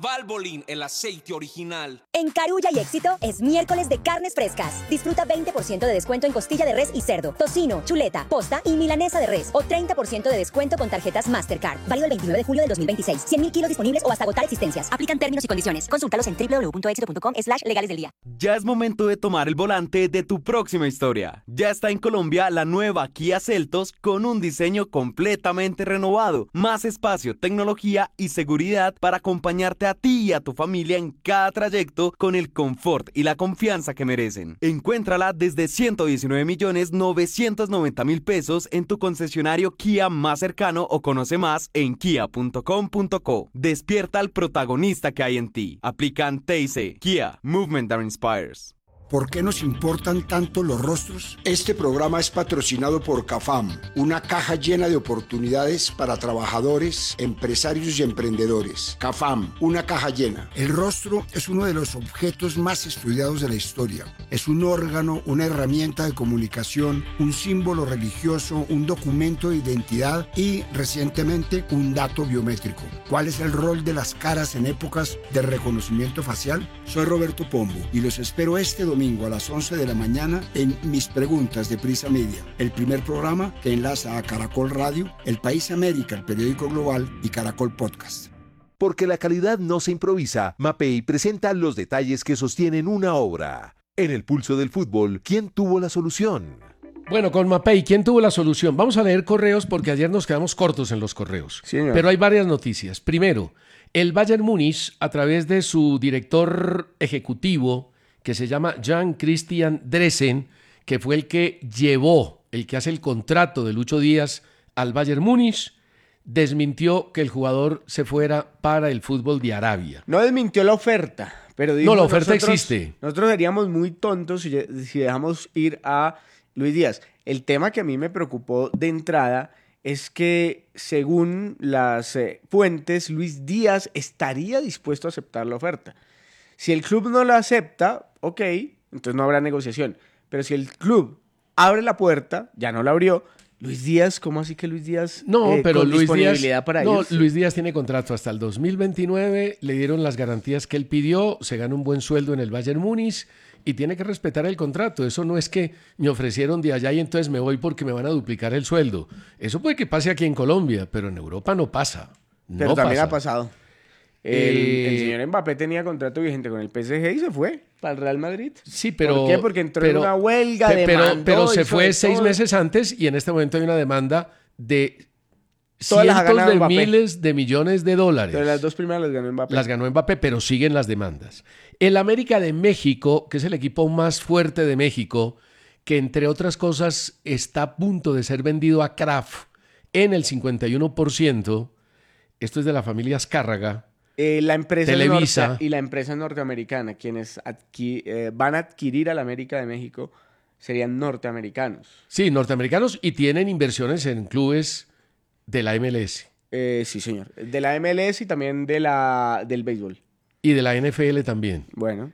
Valvoline, el aceite original. En Carulla y Éxito es miércoles de carnes frescas. Disfruta 20% de descuento en costilla de res y cerdo, tocino, chuleta, posta y milanesa de res. O 30% de descuento con tarjetas Mastercard. Válido el 29 de julio del 2026. 100.000 kilos disponibles o hasta agotar existencias. Aplican términos y condiciones. Consúltalos en www.exito.com/legales del día. Ya es momento de tomar el volante de tu próxima historia. Ya está en Colombia la nueva Kia Seltos con un diseño completamente renovado, más espacio, tecnología y seguridad para acompañarte a ti y a tu familia en cada trayecto con el confort y la confianza que merecen. Encuéntrala desde 119.990.000 pesos en tu concesionario Kia más cercano o conoce más en kia.com.co. Despierta al protagonista que hay en ti. Aplican TIC. Kia, Movement that Inspires. ¿Por qué nos importan tanto los rostros? Este programa es patrocinado por CAFAM, una caja llena de oportunidades para trabajadores, empresarios y emprendedores. CAFAM, una caja llena. El rostro es uno de los objetos más estudiados de la historia. Es un órgano, una herramienta de comunicación, un símbolo religioso, un documento de identidad y, recientemente, un dato biométrico. ¿Cuál es el rol de las caras en épocas de reconocimiento facial? Soy Roberto Pombo y los espero este domingo a las 11 de la mañana en Mis Preguntas de Prisa Media, el primer programa que enlaza a Caracol Radio, El País América, el periódico global y Caracol Podcast. Porque la calidad no se improvisa, Mapei presenta los detalles que sostienen una obra. En el pulso del fútbol, ¿quién tuvo la solución? Bueno, con Mapei, ¿quién tuvo la solución? Vamos a leer correos porque ayer nos quedamos cortos en los correos. Sí, señor. Pero hay varias noticias. Primero, el Bayern Múnich, a través de su director ejecutivo, que se llama Jan Christian Dressen, que fue el que hace el contrato de Lucho Díaz al Bayern Múnich, desmintió que el jugador se fuera para el fútbol de Arabia. No desmintió la oferta, pero dijo, no, la oferta existe. Nosotros seríamos muy tontos si dejamos ir a Luis Díaz. El tema que a mí me preocupó de entrada es que, según las fuentes, Luis Díaz estaría dispuesto a aceptar la oferta. Si el club no la acepta, ok, entonces no habrá negociación. Pero si el club abre la puerta, ya no la abrió, Luis Díaz, ¿cómo así que Luis Díaz? No, pero con Luis disponibilidad Díaz, para no, ellos. Luis Díaz tiene contrato hasta el 2029, le dieron las garantías que él pidió, se gana un buen sueldo en el Bayern Múnich y tiene que respetar el contrato. Eso no es que me ofrecieron de allá y entonces me voy porque me van a duplicar el sueldo. Eso puede que pase aquí en Colombia, pero en Europa no pasa. Pero también ha pasado. El señor Mbappé tenía contrato vigente con el PSG y se fue para el Real Madrid. Sí, pero... ¿Por qué? Porque entró en una huelga, pero se fue 6 meses antes y en este momento hay una demanda de cientos de miles de millones de dólares. Pero las dos primeras las ganó Mbappé. Las ganó Mbappé, pero siguen las demandas. El América de México, que es el equipo más fuerte de México, que entre otras cosas está a punto de ser vendido a Kraft en el 51%, esto es de la familia Azcárraga, la empresa Televisa y la empresa norteamericana, quienes van a adquirir al América de México, serían norteamericanos. Sí, norteamericanos y tienen inversiones en clubes de la MLS. Sí, señor. De la MLS y también del béisbol. Y de la NFL también. Bueno,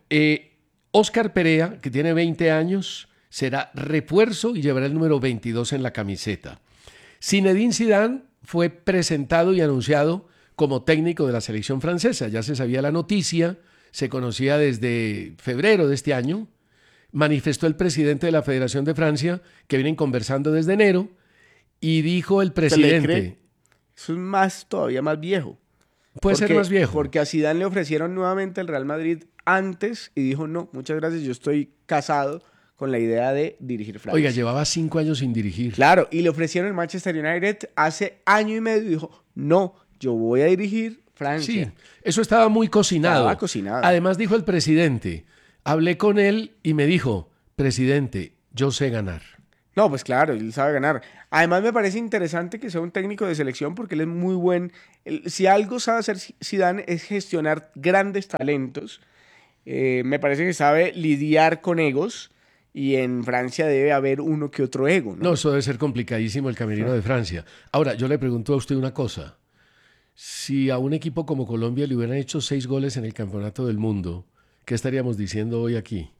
Óscar Perea, que tiene 20 años, será refuerzo y llevará el número 22 en la camiseta. Zinedine Zidane fue presentado y anunciado como técnico de la selección francesa. Ya se sabía la noticia, se conocía desde febrero de este año. Manifestó el presidente de la Federación de Francia, que vienen conversando desde enero, y dijo el presidente... Eso es todavía más viejo. Puede ser más viejo. Porque a Zidane le ofrecieron nuevamente el Real Madrid antes y dijo, no, muchas gracias, yo estoy casado con la idea de dirigir Francia. Oiga, llevaba 5 años sin dirigir. Claro, y le ofrecieron el Manchester United hace año y medio y dijo, no, yo voy a dirigir Francia. Sí, eso estaba muy cocinado. Estaba cocinado. Además dijo el presidente, hablé con él y me dijo, presidente, yo sé ganar. No, pues claro, él sabe ganar. Además me parece interesante que sea un técnico de selección porque él es muy buen. Si algo sabe hacer Zidane es gestionar grandes talentos. Me parece que sabe lidiar con egos y en Francia debe haber uno que otro ego, ¿no? No, eso debe ser complicadísimo el camerino de Francia. Ahora, yo le pregunto a usted una cosa. Si a un equipo como Colombia le hubieran hecho 6 goles en el Campeonato del Mundo, ¿qué estaríamos diciendo hoy aquí?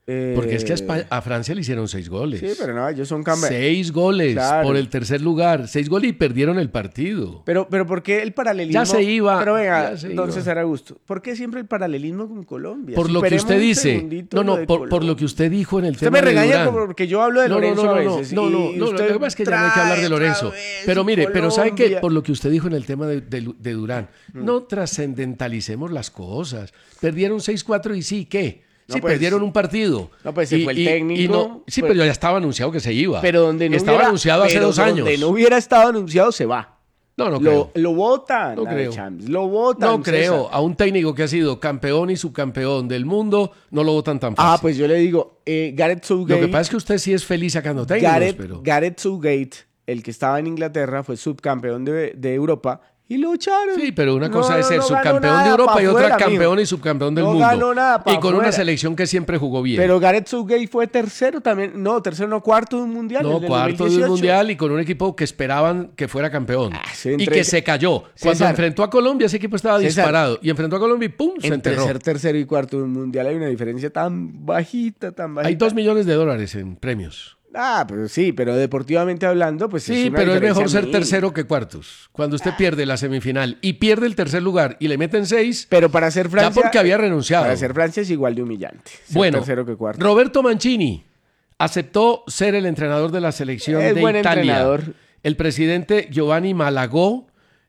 Porque es que a Francia le hicieron 6 goles. Sí, pero no, ellos son campeones. 6 goles Claro. por el tercer lugar. 6 goles y perdieron el partido. Pero ¿por qué el paralelismo? Ya se iba. Pero venga, Ya se entonces iba. era gusto. ¿Por qué siempre el paralelismo con Colombia? Por lo que Superemos usted un dice. segundito lo de Por lo Colombia. que usted dijo en el Usted tema me de regaña Durán. porque yo hablo de Lorenzo a veces. No, y lo usted que pasa es que ya no hay que hablar de trae Lorenzo. otra vez Pero mire, pero ¿sabe qué? Colombia. Por lo que usted dijo en el tema de Durán, no trascendentalicemos las cosas. Perdieron 6-4 y sí, ¿qué? No, Sí, pues, perdieron un partido. no, pues, se fue el técnico, sí, pues, pero ya estaba anunciado que se iba. Pero donde no estaba hubiera, anunciado hace pero 2 años. Donde no hubiera estado anunciado, se va. No creo. Lo votan. No la creo. Champions, lo votan. No creo. César. A un técnico que ha sido campeón y subcampeón del mundo, no lo votan tan fácil. Pues yo le digo, Gareth Southgate. Lo que pasa es que usted sí es feliz sacando técnicos, pero... Gareth Southgate, el que estaba en Inglaterra, fue subcampeón de Europa y lo echaron. Sí, pero una cosa es ser ganó subcampeón nada de Europa pa' y otra afuera, campeón mijo. y subcampeón del No mundo. ganó nada pa' y con una afuera. selección que siempre jugó bien. Pero Gareth Southgate fue tercero también. No, tercero, no, cuarto de un mundial. No, el del cuarto de un 2018. mundial y con un equipo que esperaban que fuera campeón. sí, y entre- que se cayó. Cuando César. enfrentó a Colombia, ese equipo estaba César. disparado. Y enfrentó a Colombia y ¡pum! Se Entre enterró. ser tercero y cuarto de un mundial hay una diferencia tan bajita, tan bajita. Hay $2 millones en premios. Pero sí, pero deportivamente hablando, pues Sí, una pero es diferencia mejor ser mínima. tercero que cuartos. Cuando usted pierde la semifinal y pierde el tercer lugar y le meten 6, Pero para ser Francia... ya porque había renunciado. Para ser Francia es igual de humillante. Ser Bueno, tercero que cuarto. Roberto Mancini aceptó ser el entrenador de la selección Es de buen Italia. entrenador. El presidente Giovanni Malagò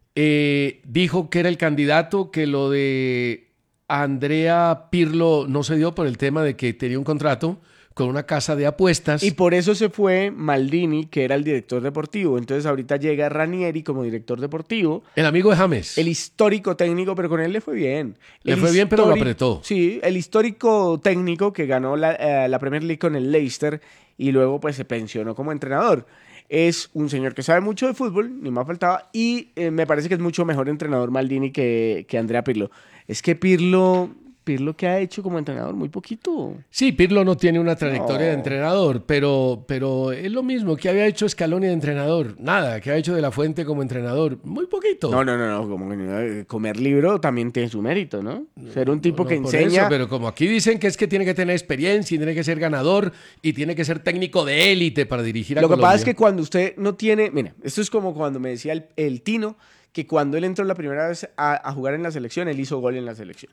dijo que era el candidato, que lo de Andrea Pirlo no se dio por el tema de que tenía un contrato con una casa de apuestas. Y por eso se fue Maldini, que era el director deportivo. Entonces ahorita llega Ranieri como director deportivo. El amigo de James. El histórico técnico, pero con él le fue bien. Le fue bien, pero lo apretó. Sí, el histórico técnico que ganó la Premier League con el Leicester y luego pues se pensionó como entrenador. Es un señor que sabe mucho de fútbol, ni más faltaba, y me parece que es mucho mejor entrenador Maldini que Andrea Pirlo. Es que Pirlo que ha hecho como entrenador muy poquito. Sí, Pirlo no tiene una trayectoria No. de entrenador, pero es lo mismo que había hecho Scaloni de entrenador. Nada, que ha hecho De La Fuente como entrenador. Muy poquito. No, como que comer libro también tiene su mérito, ¿no? Ser un tipo No, que por enseña... eso, pero como aquí dicen que es que tiene que tener experiencia y tiene que ser ganador y tiene que ser técnico de élite para dirigir a Lo que Colombia. pasa es que cuando usted no tiene... Mira, esto es como cuando me decía el Tino que cuando él entró la primera vez a jugar en la selección, él hizo gol en la selección.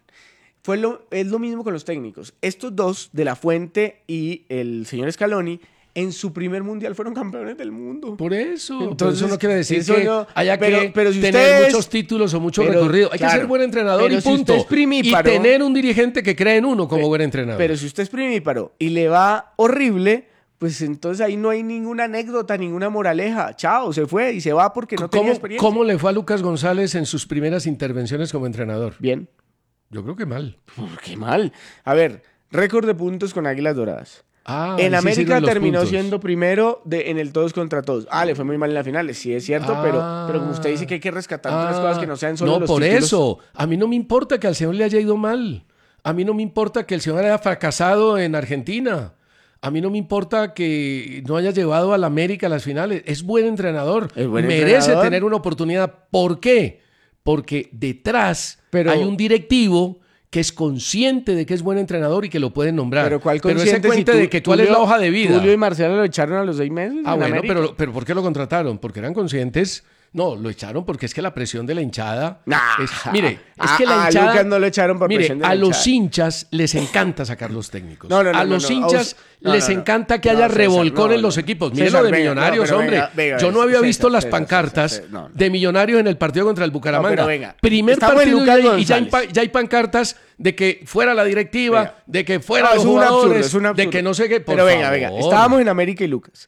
Es lo mismo con los técnicos. Estos dos, De La Fuente y el señor Scaloni, en su primer mundial fueron campeones del mundo. Por eso. Pero Entonces, eso no quiere decir eso que no- haya que pero si tener ustedes- muchos títulos o mucho pero, recorrido. Hay claro, que ser buen entrenador pero y si punto. usted es primíparo- y tener un dirigente que cree en uno como buen entrenador. Pero si usted es primíparo y le va horrible, pues entonces ahí no hay ninguna anécdota, ninguna moraleja. Chao, se fue y se va porque no tenía experiencia. ¿Cómo le fue a Lucas González en sus primeras intervenciones como entrenador? Bien. Yo creo que mal. Qué mal. A ver, récord de puntos con Águilas Doradas. Ah, En sí América sirven los terminó puntos. siendo primero en el todos contra todos. Le fue muy mal en las finales, sí es cierto, pero como usted dice que hay que rescatar otras cosas que no sean solo No, los por títulos. eso. A mí no me importa que al señor le haya ido mal. A mí no me importa que el señor haya fracasado en Argentina. A mí no me importa que no haya llevado a la América a las finales. Es buen entrenador. Es buen Merece entrenador. tener una oportunidad. ¿Por qué? Porque detrás Pero- hay un directivo que es consciente de que es buen entrenador y que lo pueden nombrar. Pero ¿cuál ese consciente si cuente de que cuál es la hoja de vida. Tulio y Marcelo lo echaron a los 6 meses. en Bueno, América. pero ¿por qué lo contrataron? Porque eran conscientes. No, lo echaron porque es que la presión de la hinchada. Nah. Mire, es que la A hinchada. Lucas no lo echaron por mire, presión de la a los hinchada. hinchas les encanta sacar los técnicos. No, a los hinchas no, les no, no. encanta que No, haya César, revolcón no, en los no. equipos. Mire César, lo de venga, Millonarios, no, pero hombre. venga, Yo no había César, visto las César, pancartas César, no. de Millonarios en el partido contra el Bucaramanga. No, pero venga, Primer estamos en partido Lucas y ya hay, González. ya hay pancartas de que fuera la directiva, Venga. de que fuera No, los es un absurdo, jugadores, es un absurdo. de que no sé qué. Por Pero venga, favor. venga, estábamos en América y Lucas.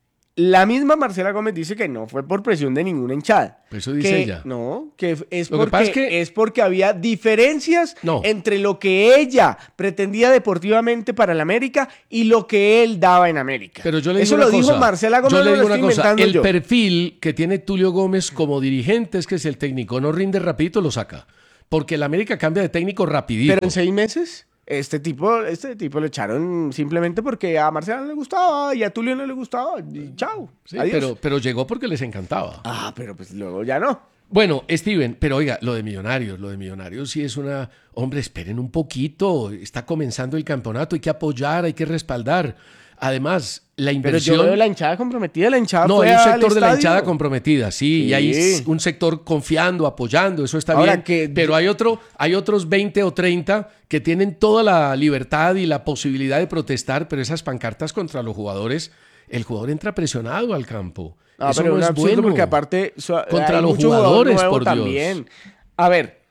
La misma Marcela Gómez dice que no fue por presión de ninguna hinchada. Eso dice Que- ella. No, que es Lo porque, que pasa es que- es porque había diferencias No. entre lo que ella pretendía deportivamente para el América y lo que él daba en América. Pero yo le digo Eso una lo dijo cosa. Marcela Gómez, Yo le no lo digo una estoy cosa. inventando El yo. perfil que tiene Tulio Gómez como dirigente es que si el técnico no rinde rapidito, lo saca. Porque el América cambia de técnico rapidito. Pero en 6 meses, este tipo lo echaron simplemente porque a Marcela no le gustaba y a Tulio no le gustaba. Y chao. Sí, adiós. pero llegó porque les encantaba. Pero pues luego ya no. Bueno, Steven, pero oiga, lo de Millonarios sí es una... Hombre, esperen un poquito, está comenzando el campeonato, hay que apoyar, hay que respaldar. Además, la inversión... Pero yo veo la hinchada comprometida, la hinchada No, fue hay un al sector de la estadio. hinchada comprometida, sí, y hay un sector confiando, apoyando, eso está Ahora bien, que- pero hay otros 20 o 30 que tienen toda la libertad y la posibilidad de protestar, pero esas pancartas contra los jugadores, el jugador entra presionado al campo. Ah, Eso pero no un es absurdo bueno. porque aparte Contra hay los mucho jugador jugadores, nuevo por Dios. también. A ver,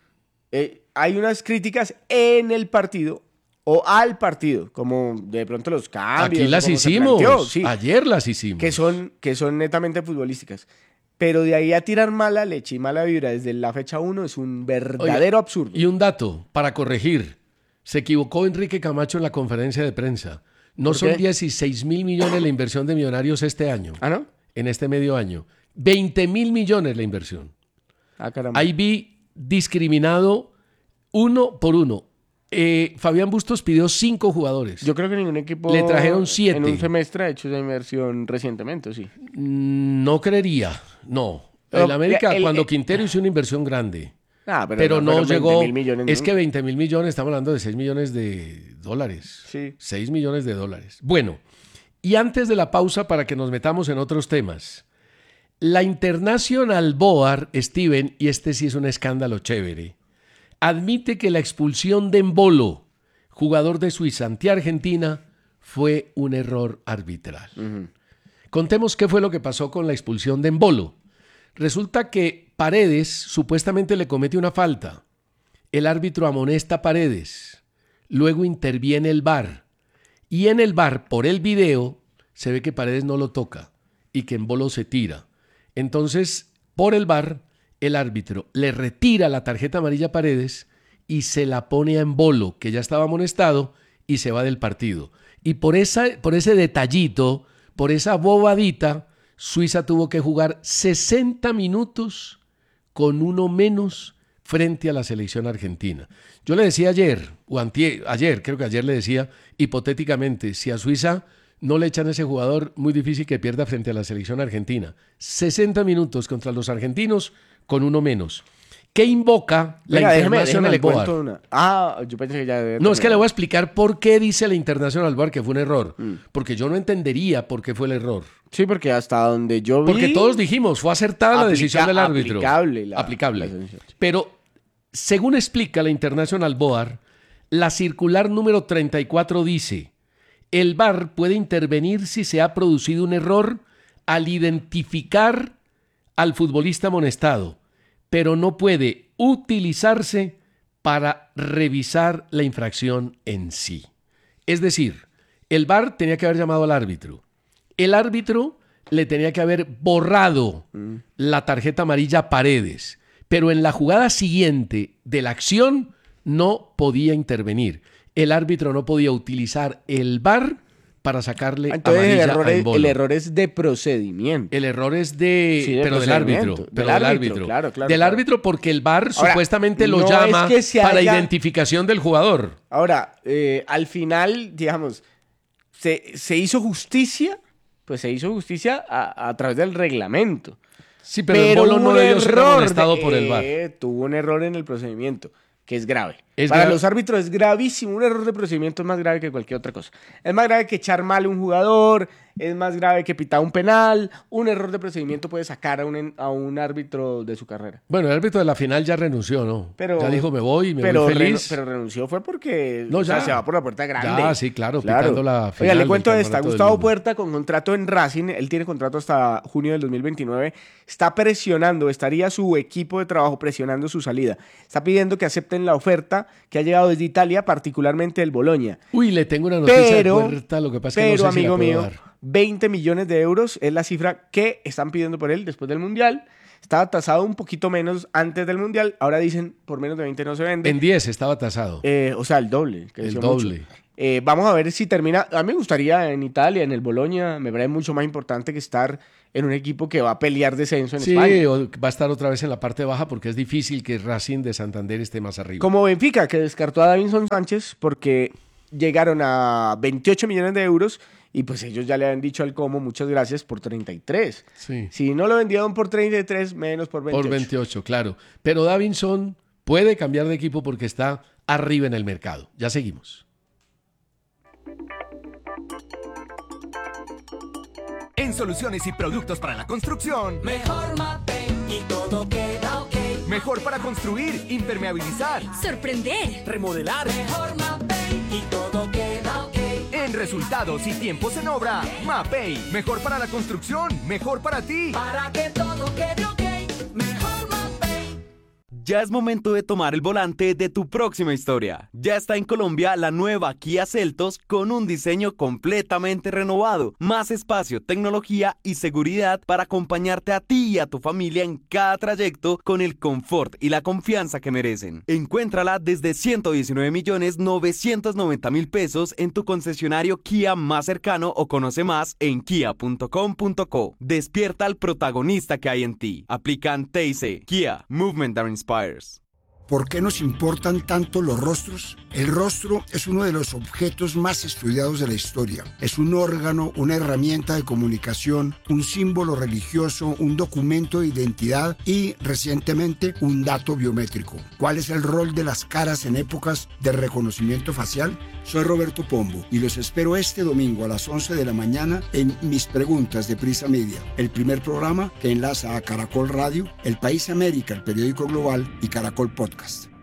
hay unas críticas en el partido o al partido, como de pronto los cambios. Aquí las como se hicimos, planteó, sí, ayer las hicimos. que son netamente futbolísticas. Pero de ahí a tirar mala leche y mala vibra desde la fecha 1 es un verdadero Oiga, absurdo. Y un dato para corregir. Se equivocó Enrique Camacho en la conferencia de prensa. No ¿Por son qué? 16 mil millones la inversión de Millonarios este año. ¿Ah, no? En este medio año. 20 mil millones la inversión. Ah, caramba. Ahí vi discriminado uno por uno. Fabián Bustos pidió 5 jugadores. Yo creo que ningún equipo Le trajeron 7. en un semestre ha hecho esa inversión recientemente, ¿o sí? No creería, no. Pero En América, el- cuando Quintero hizo una inversión grande, Ah, pero no fueron llegó. 20.000 millones Es que nunca. 20 mil millones, estamos hablando de 6 millones de dólares. Sí. 6 millones de dólares. Bueno, y antes de la pausa, para que nos metamos en otros temas, la International Board, Steven, y este sí es un escándalo chévere, admite que la expulsión de Embolo, jugador de Suiza ante Argentina, fue un error arbitral. Contemos qué fue lo que pasó con la expulsión de Embolo. Resulta que Paredes supuestamente le comete una falta. El árbitro amonesta a Paredes. Luego interviene el VAR. Y en el VAR, por el video, se ve que Paredes no lo toca y que Embolo se tira. Entonces, por el VAR, el árbitro le retira la tarjeta amarilla a Paredes y se la pone a Embolo, que ya estaba amonestado, y se va del partido. Y por ese detallito, por esa bobadita, Suiza tuvo que jugar 60 minutos con uno menos frente a la selección argentina. Yo le decía ayer, creo que ayer le decía, hipotéticamente, si a Suiza no le echan ese jugador, muy difícil que pierda frente a la selección argentina. 60 minutos contra los argentinos con uno menos. ¿Qué invoca la Venga, International le Board? cuento una. Ah, yo pensé que ya... No, es que le voy a explicar por qué dice la International Board que fue un error. Porque yo no entendería por qué fue el error. Sí, porque hasta donde yo vi... Porque todos dijimos, fue acertada la decisión del árbitro. Aplicable. La sanción. Pero, según explica la International Board, la circular número 34 dice, el VAR puede intervenir si se ha producido un error al identificar al futbolista amonestado, pero no puede utilizarse para revisar la infracción en sí. Es decir, el VAR tenía que haber llamado al árbitro. El árbitro le tenía que haber borrado la tarjeta amarilla a Paredes, pero en la jugada siguiente de la acción no podía intervenir. El árbitro no podía utilizar el VAR para sacarle Entonces amarilla a Embolo. el error es de procedimiento. El error es de... Sí, de pero del árbitro. procedimiento. Pero Del del árbitro, árbitro. claro, claro, Del claro. árbitro porque el VAR Ahora, supuestamente lo no es llama que se para haya- identificación del jugador. Ahora, al final, digamos, se hizo justicia, pues se hizo justicia a través del reglamento. Sí, pero Embolo hubo no un debió ser error amonestado por el VAR. Tuvo un error en el procedimiento, que es grave. Es Para gra- los árbitros es gravísimo. Un error de procedimiento es más grave que cualquier otra cosa. Es más grave que echar mal a un jugador, es más grave que pitar un penal. Un error de procedimiento puede sacar a un árbitro de su carrera. Bueno, el árbitro de la final ya renunció, ¿no? Pero, ya dijo, me voy pero feliz. pero renunció fue porque No, o sea, ya. se va por la puerta grande. Ya, sí, claro, pitando la final Oiga, le del cuento esta. Campeonato del Gustavo Mundo. Puerta, con contrato en Racing, él tiene contrato hasta junio del 2029, está presionando, estaría su equipo de trabajo presionando su salida. Está pidiendo que acepten la oferta que ha llegado desde Italia, particularmente el Boloña. Uy, le tengo una noticia Pero, de Puerta, lo que pasa es que no sé si la amigo puedo mío, dar. 20 millones de euros es la cifra que están pidiendo por él después del Mundial. Estaba tasado un poquito menos antes del Mundial. Ahora dicen, por menos de 20 no se vende. En 10 estaba tasado. O sea, el doble. Que El decía doble. mucho. Vamos a ver si termina. A mí me gustaría en Italia, en el Bologna, me parece mucho más importante que estar en un equipo que va a pelear descenso en Sí, España. o va a estar otra vez en la parte baja porque es difícil que Racing de Santander esté más arriba. Como Benfica, que descartó a Davinson Sánchez porque llegaron a 28 millones de euros y pues ellos ya le habían dicho al Como muchas gracias por 33. Sí. Si no lo vendieron por 33, menos por 28. Por 28, claro. Pero Davinson puede cambiar de equipo porque está arriba en el mercado. Ya seguimos. En soluciones y productos para la construcción, Mejor Mapei y todo queda ok. mejor para construir, impermeabilizar, Sorprender. Remodelar. Mejor Mapei y todo queda ok. en resultados y tiempos en obra. Mapei, mejor para la construcción, mejor para ti. Para que todo quede ok. Mejor Mapei. Ya es momento de tomar el volante de tu próxima historia. Ya está en Colombia la nueva Kia Seltos con un diseño completamente renovado, más espacio, tecnología y seguridad para acompañarte a ti y a tu familia en cada trayecto con el confort y la confianza que merecen. Encuéntrala desde 119.990.000 pesos en tu concesionario Kia más cercano o conoce más en kia.com.co. Despierta al protagonista que hay en ti. Aplican TIC. Kia, Movement that inspires. ¿Por qué nos importan tanto los rostros? El rostro es uno de los objetos más estudiados de la historia. Es un órgano, una herramienta de comunicación, un símbolo religioso, un documento de identidad y, recientemente, un dato biométrico. ¿Cuál es el rol de las caras en épocas de reconocimiento facial? Soy Roberto Pombo y los espero este domingo a las 11 de la mañana en Mis Preguntas de Prisa Media, el primer programa que enlaza a Caracol Radio, El País América, el periódico global y Caracol Podcast.